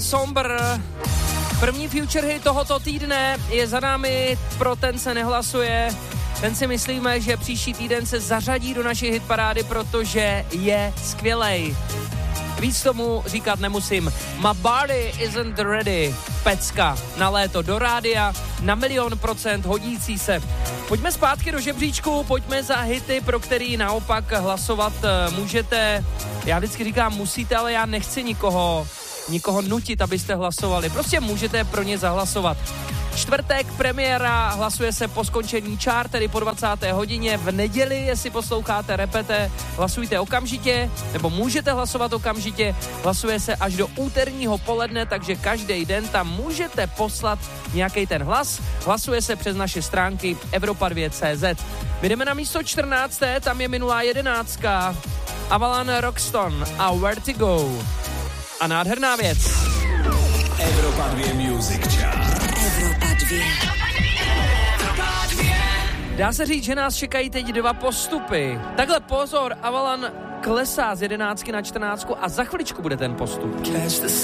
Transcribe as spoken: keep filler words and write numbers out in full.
Somber. První future hit tohoto týdne je za námi, pro ten se nehlasuje. Ten si myslíme, že příští týden se zařadí do naší hitparády, protože je skvělej. Víc tomu říkat nemusím. My body isn't ready. Pecka na léto do rádia, na milion procent hodící se. Pojďme zpátky do žebříčku, pojďme za hity, pro který naopak hlasovat můžete. Já vždycky říkám musíte, ale já nechci nikoho, nikoho nutit, abyste hlasovali. Prostě můžete pro ně zahlasovat. Čtvrtek, premiéra, hlasuje se po skončení chart, tedy po dvacáté hodině. V neděli, jestli posloucháte Repete, hlasujte okamžitě, nebo můžete hlasovat okamžitě. Hlasuje se až do úterního poledne, takže každý den tam můžete poslat nějaký ten hlas. Hlasuje se přes naše stránky Evropa dva tečka cé zet. My jdeme na místo čtrnáct, tam je minulá jedenáctka. Avalon Roxton a Where to Go. A nádherná věc. Evropa dva Music Chart. Evropa dva. Dá se říct, že nás čekají teď dva postupy. Takhle pozor, Avalon klesá z jedenáctky na čtrnáctku a za chviličku bude ten postup.